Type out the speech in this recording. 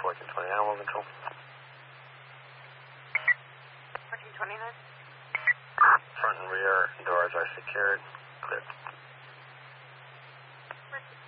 1420 animal control. 1429. Front and rear doors are secured. Clear. 1429.